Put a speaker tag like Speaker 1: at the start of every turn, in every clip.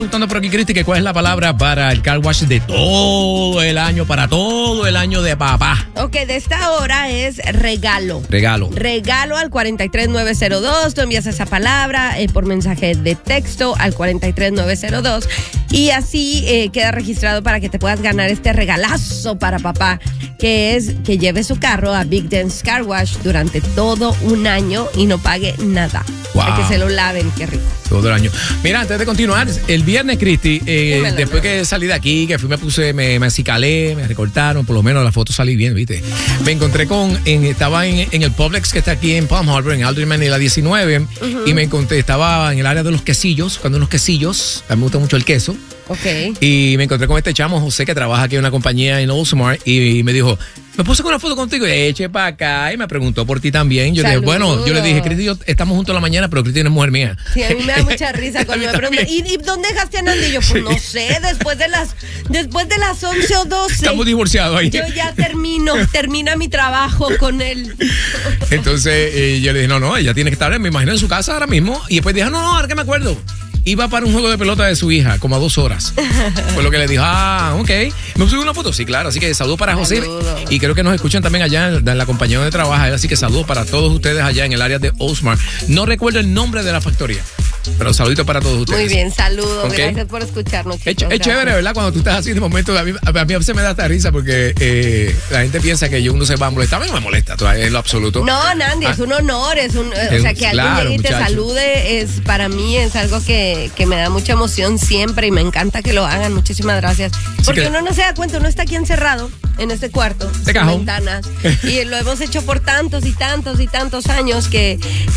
Speaker 1: Preguntando por aquí, Cristi, que cuál es la palabra para el car wash de todo el año, para todo el año de papá.
Speaker 2: Ok, de esta hora es regalo. Regalo al 43902. Tú envías esa palabra por mensaje de texto al 43902 y así queda registrado para que te puedas ganar este regalazo para papá, que es que lleve su carro a Big Dance Car Wash durante todo un año y no pague nada.
Speaker 1: Wow.
Speaker 2: Para que se lo laven, qué rico.
Speaker 1: Todo el año. Mira, antes de continuar, el viernes, Cristi, después que salí de aquí, que fui, me acicalé, me recortaron, por lo menos la foto salí bien, ¿viste? Me encontré estaba en el Publix que está aquí en Palm Harbor, en Alderman y la 19, y me encontré, estaba en el área de los quesillos, buscando unos quesillos, a mí me gusta mucho el queso.
Speaker 2: Okay.
Speaker 1: Y me encontré con este chamo, José, que trabaja aquí en una compañía en Oldsmart, y me dijo, me puse con una foto contigo, y eche para acá, y me preguntó por ti también. Yo le dije, Cristi, estamos juntos en la mañana, pero Cristi no es mujer mía.
Speaker 2: Sí, a mí me da mucha risa cuando me preguntan, ¿y dónde dejaste a Nandi? Y yo, pues no sé, después de las 11 o 12.
Speaker 1: Estamos divorciados ahí.
Speaker 2: Yo ya termina mi trabajo con él.
Speaker 1: Entonces yo le dije, no, ella tiene que estar, me imagino, en su casa ahora mismo. Y después dije, no, ahora que me acuerdo. Iba para un juego de pelota de su hija, como a 2 horas. Fue lo que le dijo, ok. ¿Me puso una foto? Sí, claro. Así que saludos para José. Y creo que nos escuchan también allá en la compañía donde trabaja. Así que saludos para todos ustedes allá en el área de Oldsmart. No recuerdo el nombre de la factoría, pero saluditos para todos ustedes.
Speaker 2: Muy bien, saludos.
Speaker 1: Okay.
Speaker 2: Gracias por escucharnos.
Speaker 1: Es chévere, ¿verdad? Cuando tú estás así de momento, a mí a veces me da esta risa porque la gente piensa que uno se va a molestar. A mí me molesta, en lo absoluto.
Speaker 2: No, Nandi, es un honor. O sea, que alguien llegue y te salude, para mí es algo que me da mucha emoción siempre y me encanta que lo hagan. Muchísimas gracias. Porque uno no se da cuenta, uno está aquí encerrado en este cuarto, sin ventanas, y lo hemos hecho por tantos y tantos y tantos años que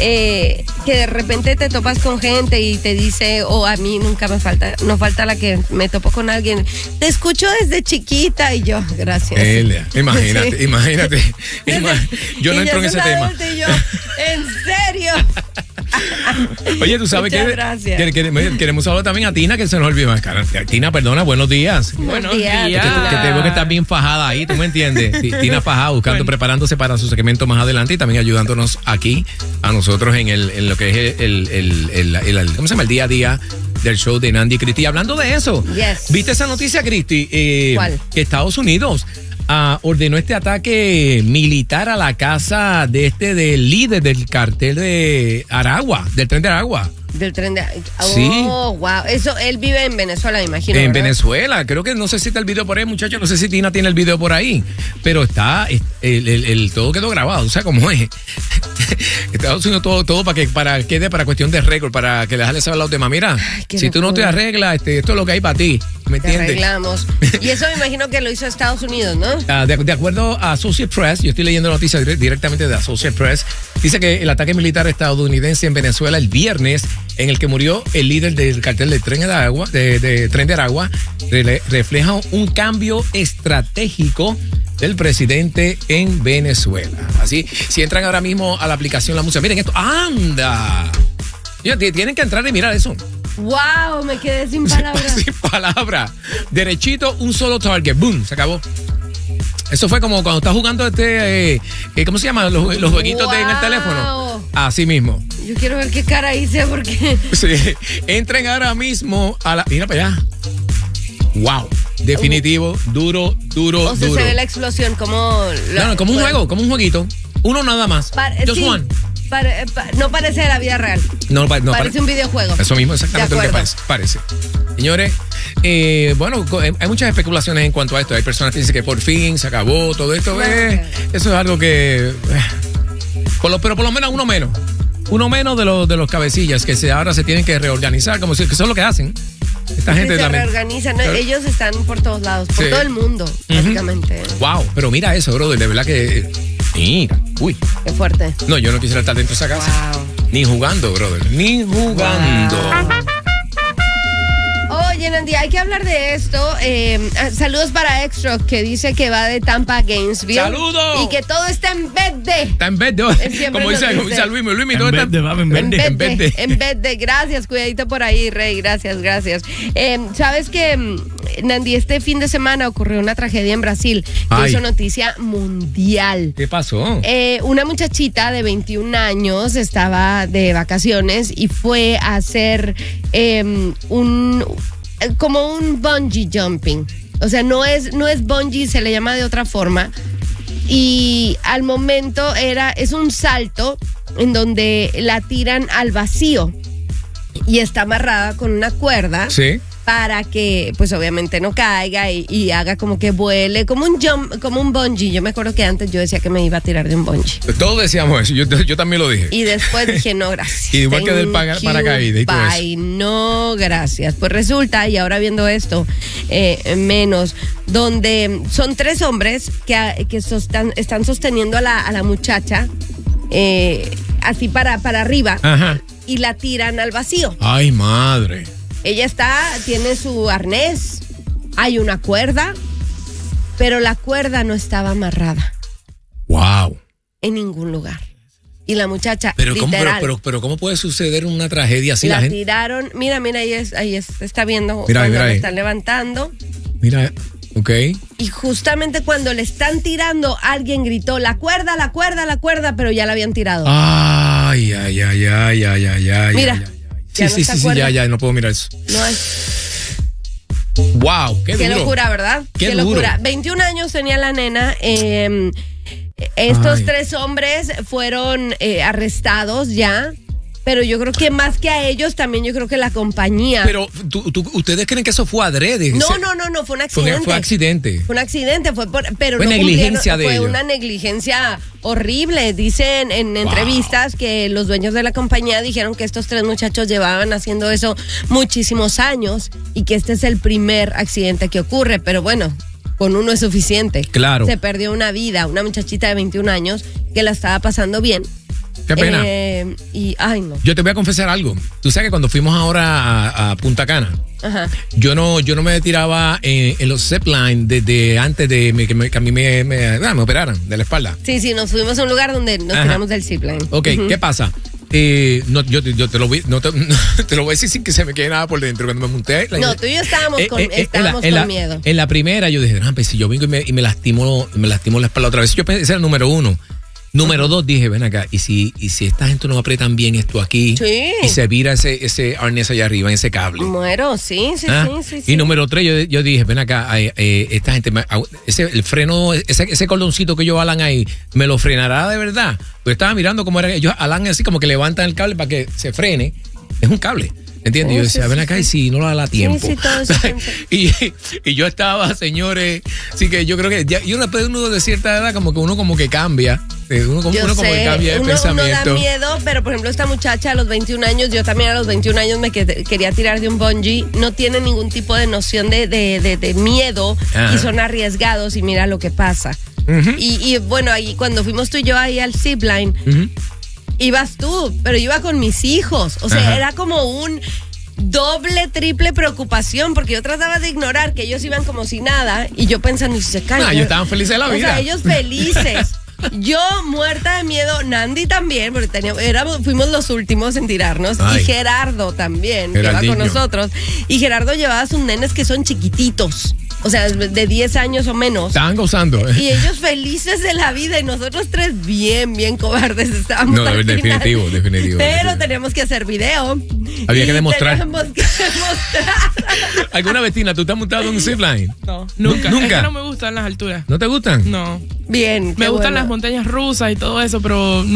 Speaker 2: de repente te topas con gente y te dice, a mí nunca no falta la que me topo con alguien, te escucho desde chiquita, y yo, gracias.
Speaker 1: Imagínate. Yo no entro en ese tema.
Speaker 2: Y yo, ¿en serio?
Speaker 1: Oye, tú sabes que queremos hablar también a Tina, que se nos olvidó. Tina, perdona, buenos días.
Speaker 2: Buenos días.
Speaker 1: Que te veo que estás bien fajada ahí, ¿tú me entiendes? Tina fajada, preparándose para su segmento más adelante y también ayudándonos aquí a nosotros en lo que es ¿cómo se llama? El día a día del show de Nandi y Cristi. Hablando de eso, ¿viste esa noticia, Cristi?
Speaker 2: ¿Cuál?
Speaker 1: Que Estados Unidos ordenó este ataque militar a la casa del líder del cartel de Aragua, del tren de Aragua.
Speaker 2: Sí. Wow. Eso, él vive en Venezuela, me imagino.
Speaker 1: En
Speaker 2: ¿verdad?
Speaker 1: Venezuela. Creo que no sé si está el video por ahí, muchachos. No sé si Tina tiene el video por ahí. Pero está, todo quedó grabado. O sea, como es. Estados Unidos todo para cuestión de récord, para que le dejarle saber a los demás. Mira, si tú no te arreglas, esto es lo que hay para ti. ¿Me entiendes?
Speaker 2: Arreglamos. Y eso me imagino que lo hizo Estados Unidos, ¿no?
Speaker 1: De acuerdo a Associated Press, yo estoy leyendo noticias directamente de Associated Press, dice que el ataque militar estadounidense en Venezuela el viernes, en el que murió el líder del cartel de Tren de Aragua, refleja un cambio estratégico del presidente en Venezuela. Así, si entran ahora mismo a la aplicación La Música, miren esto, ¡anda! Tienen que entrar y mirar eso.
Speaker 2: ¡Wow! Me quedé sin palabras.
Speaker 1: Sin palabras. Derechito, un solo target. ¡Boom! Se acabó. Eso fue como cuando estás jugando ¿cómo se llama? Los jueguitos en el teléfono. Así mismo.
Speaker 2: Yo quiero ver qué cara hice porque...
Speaker 1: Sí. Entren ahora mismo a la... Mira para allá. ¡Wow! Definitivo, duro.
Speaker 2: O sea, se ve la explosión como...
Speaker 1: como un juego, como un jueguito. Uno nada más. Just one.
Speaker 2: No parece de la vida real.
Speaker 1: No
Speaker 2: parece un videojuego.
Speaker 1: Eso mismo, exactamente lo que parece. Señores, bueno, hay muchas especulaciones en cuanto a esto. Hay personas que dicen que por fin se acabó todo esto. Eso es algo que... pero por lo menos uno menos. Uno menos de los cabecillas que ahora se tienen que reorganizar, como si que eso es lo que hacen. Esta gente
Speaker 2: se reorganizan, ellos están por todos lados, por todo el mundo, básicamente.
Speaker 1: Wow, pero mira eso, brother, de verdad que... Mira, uy.
Speaker 2: Qué fuerte.
Speaker 1: No, yo no quisiera estar dentro de esa casa.
Speaker 2: Wow.
Speaker 1: Ni jugando, brother, ni jugando.
Speaker 2: Wow. Oye, Nandi, hay que hablar de esto. Saludos para Extra, que dice que va de Tampa a Gainesville.
Speaker 1: ¡Saludos!
Speaker 2: Y que todo está en verde.
Speaker 1: Está en verde. Como dice Luis, ¿dónde está?
Speaker 2: En verde. Gracias, cuidadito por ahí, Rey. Gracias. ¿Sabes que, Nandi, este fin de semana ocurrió una tragedia en Brasil que hizo noticia mundial?
Speaker 1: ¿Qué pasó?
Speaker 2: Una muchachita de 21 años estaba de vacaciones y fue a hacer como un bungee jumping. O sea, no es bungee, se le llama de otra forma. Y al momento es un salto en donde la tiran al vacío y está amarrada con una cuerda.
Speaker 1: Sí.
Speaker 2: Para que, pues obviamente no caiga y haga como que vuele, como un bungee. Yo me acuerdo que antes yo decía que me iba a tirar de un bungee.
Speaker 1: Todos decíamos eso, yo también lo dije.
Speaker 2: Y después dije, no, gracias.
Speaker 1: Y igual que del paracaídas y todo eso.
Speaker 2: Ay, no, gracias. Pues resulta, y ahora viendo esto, menos, donde son 3 hombres que están sosteniendo a la muchacha, así para arriba.
Speaker 1: Ajá.
Speaker 2: Y la tiran al vacío.
Speaker 1: Ay, madre.
Speaker 2: Ella tiene su arnés, hay una cuerda, pero la cuerda no estaba amarrada.
Speaker 1: Wow.
Speaker 2: En ningún lugar. Y la muchacha,
Speaker 1: pero
Speaker 2: literal.
Speaker 1: Pero ¿cómo puede suceder una tragedia así?
Speaker 2: La gente tiraron, mira, ahí está viendo,
Speaker 1: mira,
Speaker 2: cuando
Speaker 1: mira
Speaker 2: le
Speaker 1: ahí.
Speaker 2: están levantando.
Speaker 1: Mira, ok.
Speaker 2: Y justamente cuando le están tirando, alguien gritó, la cuerda, pero ya la habían tirado.
Speaker 1: Ay.
Speaker 2: Mira.
Speaker 1: Sí, ya, no puedo mirar eso.
Speaker 2: No hay.
Speaker 1: Wow, qué
Speaker 2: locura, ¿verdad?
Speaker 1: Qué
Speaker 2: locura. 21 años tenía la nena. Estos 3 hombres fueron arrestados ya. Pero yo creo que más que a ellos, también yo creo que la compañía.
Speaker 1: Pero ¿ustedes creen que eso fue adrede?
Speaker 2: No, fue un accidente.
Speaker 1: Fue accidente.
Speaker 2: Fue un accidente, pero
Speaker 1: fue
Speaker 2: no
Speaker 1: negligencia de ellos.
Speaker 2: Fue una negligencia horrible. Dicen en entrevistas que los dueños de la compañía dijeron que estos 3 muchachos llevaban haciendo eso muchísimos años y que este es el primer accidente que ocurre. Pero bueno, con uno es suficiente.
Speaker 1: Claro.
Speaker 2: Se perdió una vida, una muchachita de 21 años que la estaba pasando bien.
Speaker 1: Qué pena.
Speaker 2: Ay, no.
Speaker 1: Yo te voy a confesar algo. Tú sabes que cuando fuimos ahora a Punta Cana,
Speaker 2: ajá,
Speaker 1: yo no me tiraba en los zipline desde antes de que a mí me operaran de la espalda.
Speaker 2: Sí, nos fuimos a un lugar donde nos tiramos del zipline.
Speaker 1: Ok, ¿qué pasa? Yo te lo voy a decir sin que se me quede nada por dentro. Cuando me monté.
Speaker 2: Tú y yo estábamos con miedo.
Speaker 1: En la primera yo dije, pues si yo vengo y me lastimo la espalda otra vez. Yo pensé, ese era el número 1. Número 2, dije, ven acá, y si esta gente no aprietan bien esto aquí,
Speaker 2: sí,
Speaker 1: y se vira ese arnés allá arriba, en ese cable.
Speaker 2: Muero, sí.
Speaker 1: Y número 3, yo dije, ven acá, esta gente, el freno, ese cordoncito que ellos alan ahí, ¿me lo frenará de verdad? Yo estaba mirando cómo era, ellos alan así como que levantan el cable para que se frene. Es un cable. ¿Entiendes? Yo decía, ven acá y si no lo da tiempo.
Speaker 2: Sí, todo eso.
Speaker 1: y yo estaba, señores, así que yo creo que uno de cierta edad como que cambia. Uno como que cambia de pensamiento.
Speaker 2: Uno da miedo, pero por ejemplo esta muchacha a los 21 años, yo también a los 21 años me quería tirar de un bungee, no tiene ningún tipo de noción de miedo. Ajá. Y son arriesgados y mira lo que pasa. Uh-huh. Y bueno, ahí cuando fuimos tú y yo ahí al zipline, uh-huh, ibas tú, pero yo iba con mis hijos. O sea, ajá, era como un doble, triple preocupación, porque yo trataba de ignorar que ellos iban como si nada, y yo pensando, y si se caen.
Speaker 1: Ellos estaban felices de la vida.
Speaker 2: O sea, ellos felices. Yo muerta de miedo, Nandi también, porque fuimos los últimos en tirarnos. Ay. Y Gerardo también, que va con nosotros. Y Gerardo llevaba a sus nenes que son chiquititos. O sea, de 10 años o menos.
Speaker 1: Estaban gozando.
Speaker 2: Y ellos felices de la vida y nosotros 3 bien cobardes estábamos.
Speaker 1: No, definitivo.
Speaker 2: Pero teníamos que hacer video.
Speaker 1: Había que demostrar.
Speaker 2: Teníamos que demostrar.
Speaker 1: ¿Alguna vez, Tina, tú te has montado en un zipline?
Speaker 3: No, nunca. Es que no me gustan las alturas.
Speaker 1: ¿No te gustan?
Speaker 3: No.
Speaker 2: Bien.
Speaker 3: Me gustan las montañas rusas y todo eso, pero